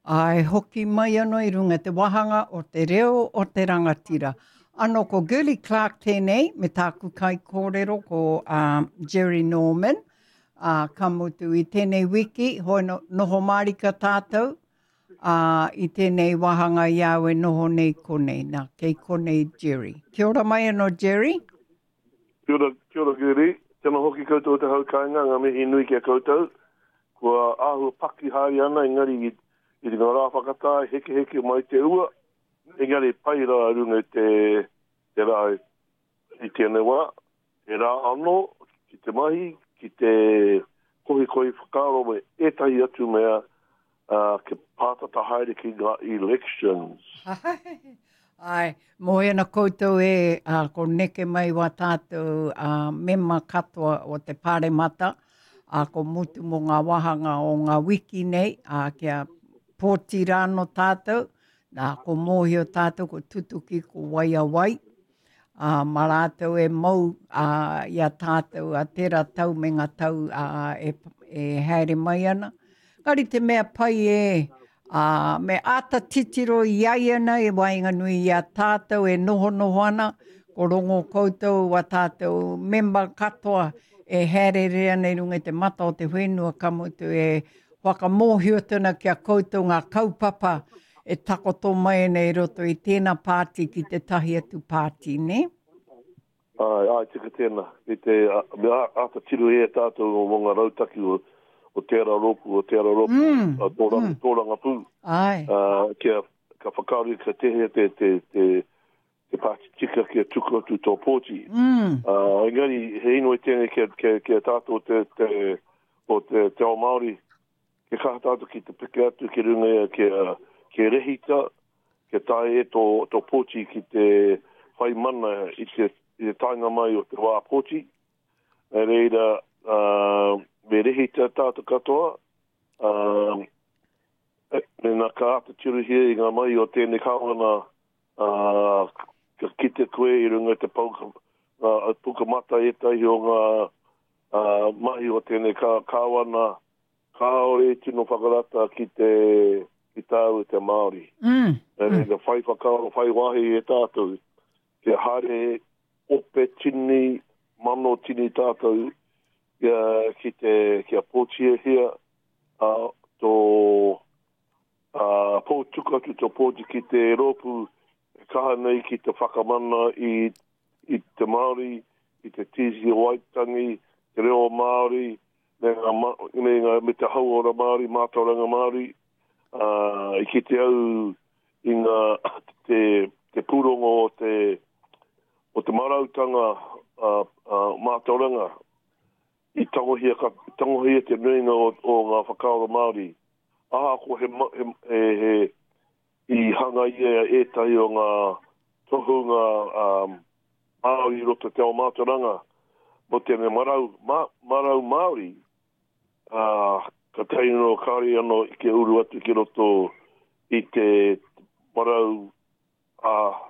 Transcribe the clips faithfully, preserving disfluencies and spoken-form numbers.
Ai hoki mai anō i runga te wahanga o te reo o te rangatira. Ano ko Gurley Clark tēnei, me tāku kai kōrero ko um, Jerry Norman. Uh, ka mutu i tēnei wiki, hoi no, noho marika tātou. Uh, I tēnei wahanga iau e noho nei konei, nā kei konei Jerry. Kia ora mai anō Jerry. Kia ora, kia ora Gurley. Tēnā hoki koutou te haukainga, ngā mihi nui kia koutou. Kua āhua paki hari ana, engari i I ngā rā whakatāi heke heke mai te ua, engari pai rā runga te, te rā i tēnei wā, e rā anō, ki te mahi, ki te kohi kohi whakaro me etahi atu mea uh, ke pātata haere ki ngā elections. Ai, moena koutou e uh, ko neke mai wa tātou uh, mema katoa o te pāremata, uh, ko mutu mo ngā wahanga o ngā wiki nei, uh, kia pōti rāno tātou, nā ko mōhio tātou, ko tutuki, ko waia wai. Uh, mā rātou e mau uh, ia tātou a tera tau me ngā tau uh, e, e haere mai ana. Kari te mea pai e, uh, me ata titiro i ai ana e wainga nui ia tātou e noho noho ana, ko rongo koutou wa tātou memba katoa e haere rea nei runga te mata o te whenua kamutu e whakamōhio tuna kia koutou ngā kaupapa e takoto mai nei roto i tēnā pāti ki te tahi atu pāti, ne? Ai, ai, tika tēnā. I te, me ata tiru e tātou o mga rautaki o, o tērā roku, o tērā roku, mm, a tōranga, mm. tōranga pū. Ai. Uh, kia, ka whakauri ka tehe te, te, te, te pāti tika kia tuku atu tō pōti. Mm. Uh, engari, he ino e tēnei kia, kia, kia tātou te, te, o te, te o Māori, ke kātātou ki te peke atu ki runga ke, ke rehita, ke tae e tō, tō pōti ki te whai mana i te, i te tainga mai o te wā pōti. E reira, uh, me rehita tātou katoa, uh, me nā ka ata tiru hia i ngā mai o tēnei kāwana uh, ka kite koe i runga te pauka, uh, puka mata e tahi o ngā uh, mahi o tēnei kā, kāwana kaore tino whakarata ki te ki tāu te Māori. Mm. E mm. Ka whai whakaoro, whai wahi e tātou. Ke hare ope tini, mano tini tātou kia, ki te kia pōtia hia uh, tō uh, pōtuka ki tō pōti ki te ropu e kaha nei ki te whakamana i, i te Māori, i te tisi o Waitangi, te reo Māori, me ngā me te hauora Māori, mātauranga Māori, uh, i ki te au i ngā te, te pūrongo o te, o te marautanga uh, uh, mātauranga, i tangohia, ka, tangohia te nuinga o, o ngā whakaora Māori. Aha, ko he, he, he, he i hanga ia e tahi o ngā tohunga um, Māori roto te o mātauranga, mo tēne marau, ma, marau Māori, Uh, ka teino kari ano i ke uru atu ki roto i te marau a,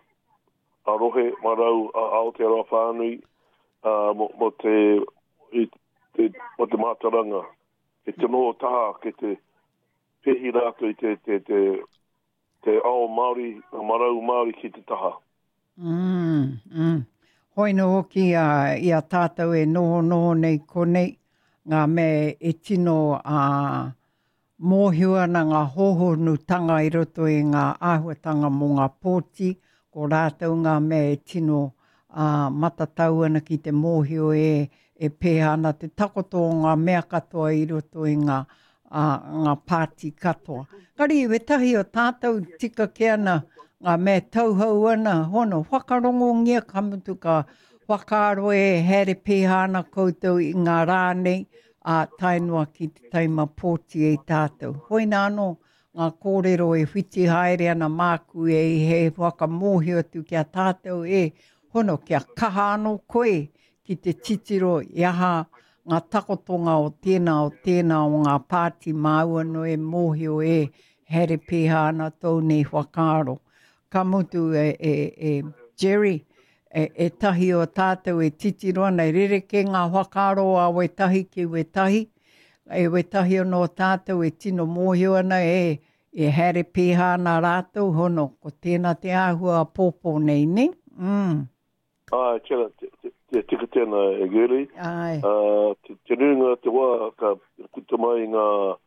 a rohe, marau a Aotearoa whānui, uh, mo, mo te, i, te, mo te mātaranga, ke te noho taha, ke te pehi rātu i te, te, te, te ao Māori, marau Māori ki te taha. Mm, mm. Hoi no hoki uh, i a tātou e noho noho nei konei, ngā me e tino a uh, mōhio ana ngā hohonu tanga i roto i ngā āhuatanga mō ngā pōti, ko rātou ngā me e tino uh, matatau ana ki te mōhio e, e pēha ana te takoto o ngā mea katoa i roto i ngā, uh, ngā pāti katoa. Kari i wetahi o tātou tika ke ana ngā me tauhau ana, hono, whakarongo ngia kamutu ka whakaaro e here pēha ana koutou i ngā rānei, a tainua ki te taima pōti e tātou. Hoi nā anō, ngā kōrero e whiti haere ana māku e he whakamōhio atu kia tātou e hono kia kaha anō koe ki te titiro iaha ngā takotonga o tēnā o tēnā o ngā pāti māua no e mōhio e here pēha ana tau nei whakaaro. Ka mutu e, e, e Jerry, e, e tahi o tātou e titiro ana, e rereke ngā whakaro a we tahi ki we tahi, e we tahi no tātou e tino mōhio ana e, E here piha nā rātou hono, ko tēnā te āhua pōpō nei, ne? Mm. Ai, tēnā, te tika tēnā e guri. Ai. Uh, te, te runga te wā, ka kuta mai ngā,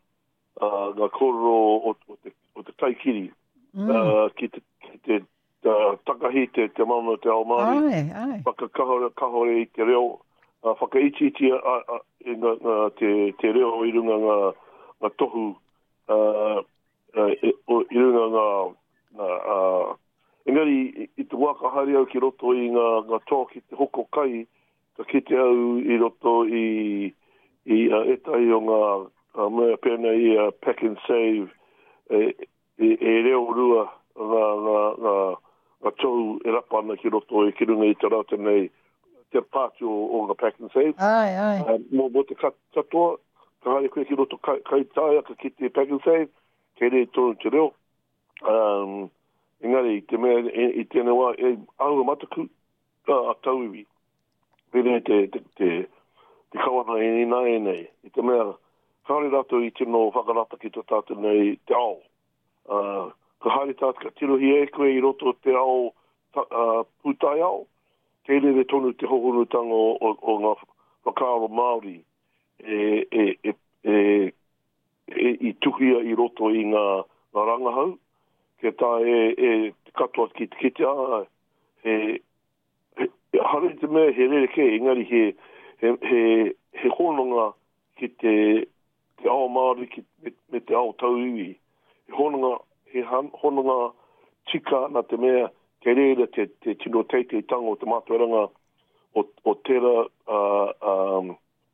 uh, ngā kororo o, o, te, o te taikiri. Mm. Uh, ki te, ki te uh, takahi te, te mana te ao Māori. Ai, ai. Whakakahore kahore i te reo. Uh, whakaiti iti a, a, a, ngā, ngā, te, te reo i runga ngā, ngā tohu. Uh, uh, i, i runga ngā, ngā uh, engari, i, i te waka hari au ki roto i ngā, ngā tō ki te hoko kai, ka kite au i roto i, i uh, etai o ngā uh, mea pēna i uh, pack and save, e, e, e reo rua ngā, ngā, ngā, ngā tōu e rapa ana ki roto i ki runga i te rata nei, te pātu o, o ngā pack and save. Ai, ai. Uh, mō, mō te katoa, ka hari koe ki roto kai, kai tāia, ka kite pack and save, kei rei tōnu te reo. Um, engari, te mea, i, i tēnei wā, e aua mataku, a, a tauiwi. Pere te, te, te, te kawana e nina e nei. I te mea, kāre rato i tino whakarata ki tō tātou nei te ao. Uh, ka hari tātou ka tirohi e koe i roto te ao, ta, uh, putai ao. Kei re tonu te hohorutanga o, o, o ngā whakaaro Māori e, e, e, e, e, i tuhia i roto i ngā, ngā rangahau. Ke tā e, e katoa ki te kite a, he, he, he hare te mea he rere ke, engari he, he, he, he hononga ki te, te ao Māori ki, me, me te ao tauiwi. He hononga, he han, hononga tika na te mea kei reira te, te tino teitei tango o te mātuaranga o, o tera uh, um,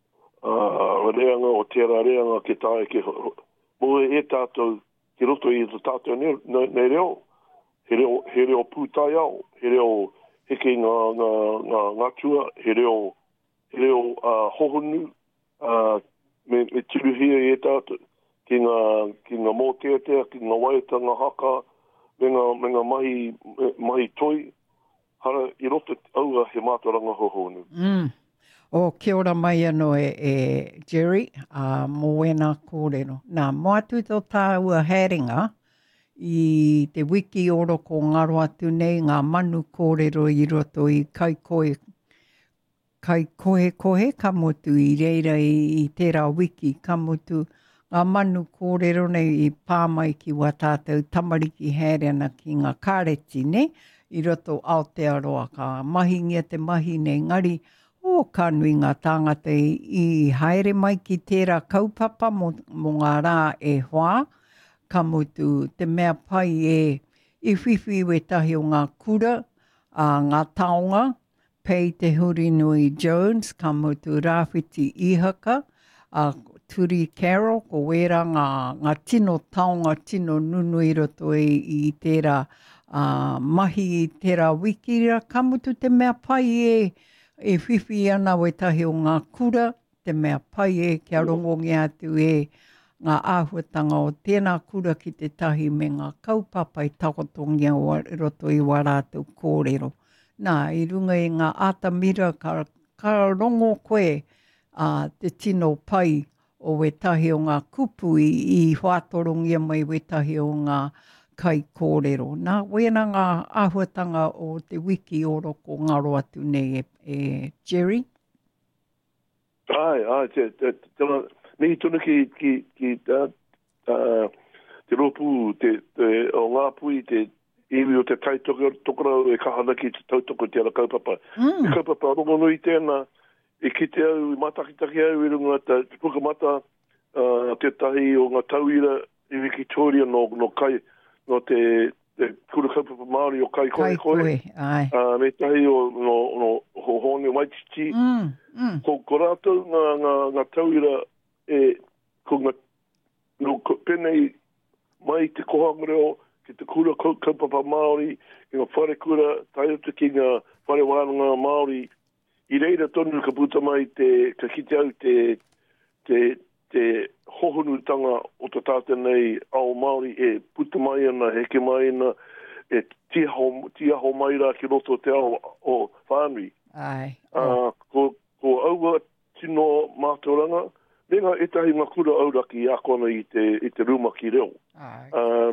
uh, reanga, o tera reanga ke tāe ke moe e tātou ki roto i te tātou nei, nei reo. He reo, he reo pūtai au, he reo heke ngā, ngā, ngā, ngā tua, he reo, he reo uh, hohonu, uh, me, me tiruhia e tātou, ki ngā, ki ngā mōteatea, ki ngā waita, ngā haka, me ngā, me ngā mahi, mahi toi, hara i roto aua he mātoranga hohonu. Mm. O kia ora mai anō e, e Jerry, a uh, mō wena kōrero. Nā, mo atu tō tāua haringa i te wiki oro ko ngaro atu nei ngā manu kōrero i roto i kai koe, kai koe koe kamotu i reira i, i tērā wiki kamotu. Ngā manu kōrero nei i pāmai ki wā tātou tamariki hērena ki ngā kāreti, ne? I roto Aotearoa ka mahingia te mahi nei ngari o ka nui ngā tāngata i, i haere mai ki tērā kaupapa mo, mo ngā rā e hoa. Ka mutu te mea pai e i whiwhi we tahi o ngā kura, a ngā taonga, pei te huri nui Jones, ka mutu Rāwhiti Ihaka, a Turi Carol, ko wera ngā, ngā tino taonga, tino nunu i roto i, i tērā uh, mahi i tērā wikira. Ka mutu te mea pai e, e whiwhi ana we tahi o ngā kura, te mea pai e kia rongongi atu e ngā āhuatanga o tēnā kura ki te tahi me ngā kaupapa i takotongia o roto i warātou kōrero. Nā, i runga i ngā atamira ka, ka rongo koe uh, te tino pai o we tahi o ngā kupu i, i whātorongia mai we tahi o ngā kai kōrero. Nā, wena ngā āhuatanga o te wiki oro ko ngaro atu nei e, e Jerry? Ai, ai, te, te, te, mihi tunu ki, ki, ki uh, uh, te ropu, te, te, o ngā pui, te iwi o te tai tokorau e kahana ki te tautoko te ala kaupapa. Mm. E kaupapa rongo nui tēnā, e kite au, i matakitaki au, i runga ta, te pukamata, uh, te tahi o ngā tauira, i Victoria no, no kai, no te, te kura kaupapa Māori o kai koe koe. Kai koe, ai. Uh, me tahi o no, no ho hone Waititi. Mm, mm. Ko, ko rātou ngā, ngā, ngā tauira e, ko ngā, no, penei mai te kohangureo, ki te kura kaupapa Māori, ki ngā whare kura, tai atu ki ngā whare wānanga Māori, i reira tonu ka puta mai te, ka kite au te, te, te hohonutanga o te tāta nei ao Māori e puta mai ana, heke mai ana, e tiaho, tiaho mai rā ki roto te ao o whānui. Ai. Uh, ko, ko aua tino mātauranga, renga etahi ngā kura auraki i akona i te, i te ruma ki reo. Ai. Uh,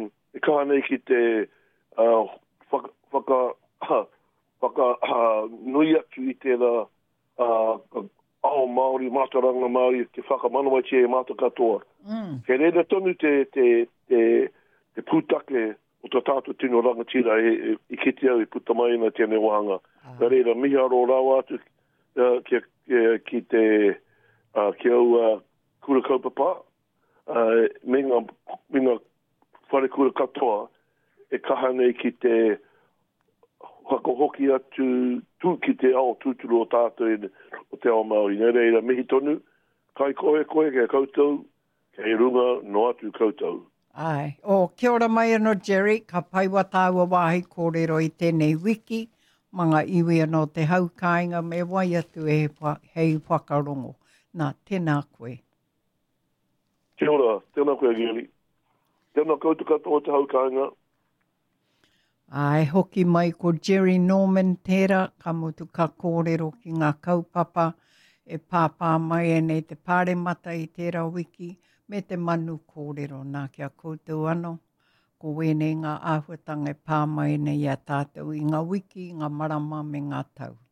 nei ki te uh, whaka, whaka, uh, whaka uh, nui atu i tēnā uh, ao Māori, mātaranga Māori, te whakamanawa te e māta katoa. Mm. Ke reira tonu te, te, te, te pūtake o ta tātou tino rangatira e, e, i kiti au i puta mai na tēnei wahanga. Ah. Ka reira miha ro rau atu uh, ki, ki, ki te uh, ki au uh, kura kaupapa. Uh, me ngā, me ngā whare kura katoa e kaha nei ki te whakahoki atu tū ki te ao tūturu o tātou e, o te ao Māori. Nei reira mihi tonu, kai koe koe kei koutou, kei runga no atu koutou. Ai, o kia ora mai anō Jerry, ka paiwa tāua wāhi kōrero i tēnei wiki, manga iwi anō te haukainga me wai atu e hei whakarongo. Nā, tēnā koe. Kia ora, tēnā koe Gili. Tēnā koutou katoa te haukainga. Ai, hoki mai ko Jerry Norman tērā, ka mutu ka kōrero ki ngā kaupapa, e pāpā mai e nei te pāre mata i tērā wiki, me te manu kōrero nā kia koutou anō. Ko wēnei ngā āhuatanga e pā mai nei a tātou i ngā wiki, ngā marama me ngā tau.